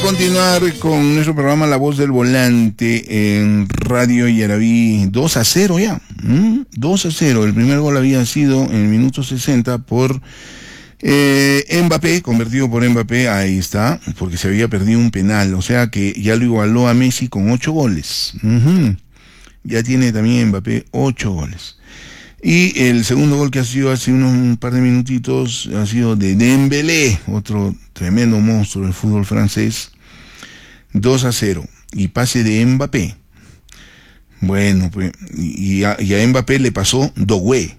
continuar con nuestro programa La Voz del Volante en Radio Yaraví. 2-0 ya. 2-0. El primer gol había sido en el minuto 60 por Mbappé, convertido por Mbappé. Ahí está, porque se había perdido un penal. O sea que ya lo igualó a Messi con 8 goles. Ya tiene también Mbappé 8 goles. Y el segundo gol que ha sido hace un par de minutitos ha sido de Dembélé, otro tremendo monstruo del fútbol francés. 2-0. Y pase de Mbappé. Bueno, pues, y a Mbappé le pasó Doué.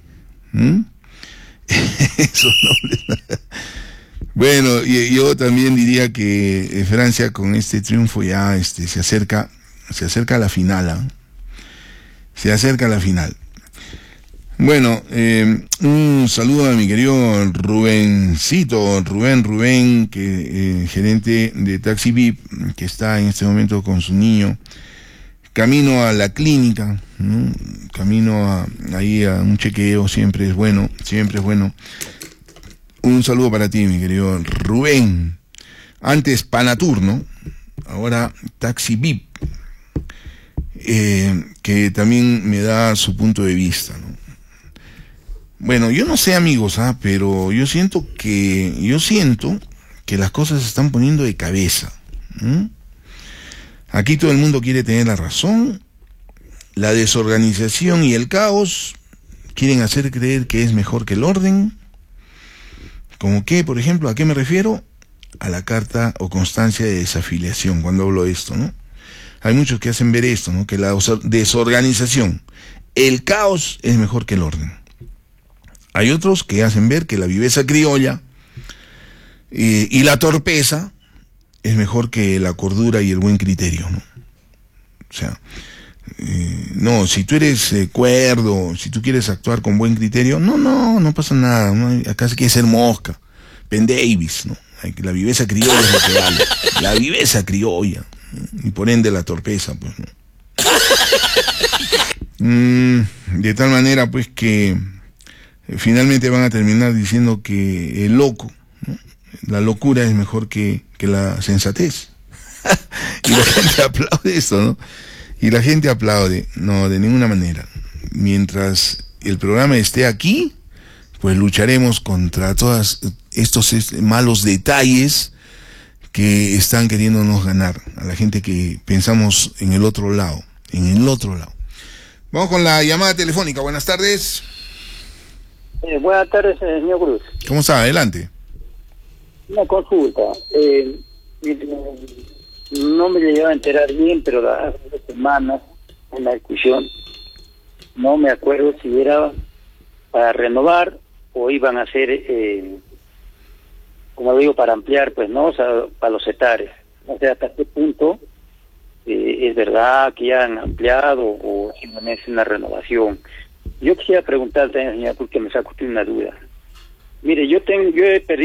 Esos nombres. Bueno, y yo también diría que Francia con este triunfo ya se acerca a la final. Se acerca a la final. Bueno, un saludo a mi querido Rubencito, Rubén, que gerente de Taxi VIP, que está en este momento con su niño, camino a la clínica, ¿no? Camino ahí a un chequeo, siempre es bueno. Un saludo para ti, mi querido Rubén. Antes Panatur, ¿no? Ahora Taxi VIP, que también me da su punto de vista, ¿no? Bueno, yo no sé, amigos, pero yo siento que las cosas se están poniendo de cabeza. Aquí todo el mundo quiere tener la razón. La desorganización y el caos quieren hacer creer que es mejor que el orden. Como que, por ejemplo, ¿a qué me refiero? A la carta o constancia de desafiliación, cuando hablo de esto, ¿no? Hay muchos que hacen ver esto, ¿no? Que la desorganización, el caos es mejor que el orden. Hay otros que hacen ver que la viveza criolla y la torpeza es mejor que la cordura y el buen criterio, ¿no? O sea, no, si tú eres cuerdo, si tú quieres actuar con buen criterio, no pasa nada, ¿no? Acá se quiere ser mosca, Penn Davis, ¿no? La viveza criolla es lo que vale, la viveza criolla, ¿no? Y por ende la torpeza, pues, ¿no? De tal manera, pues, que finalmente van a terminar diciendo que el loco, ¿no? La locura es mejor que la sensatez. Y la gente aplaude eso, ¿no? Y la gente aplaude. No, de ninguna manera. Mientras el programa esté aquí, pues lucharemos contra todos estos malos detalles que están queriéndonos ganar. A la gente que pensamos en el otro lado. Vamos con la llamada telefónica. Buenas tardes. Buenas tardes, señor Cruz. ¿Cómo está? Adelante. Una consulta. No me llegué a enterar bien, pero hace 2 semanas, en la discusión, no me acuerdo si era para renovar o iban a hacer, como digo, para ampliar, pues, ¿no? O sea, para los hectáreas. O sea, hasta qué punto es verdad que ya han ampliado o simplemente es una renovación. Yo quisiera preguntarle, señor, porque me sacó usted una duda. Mire, yo he perdido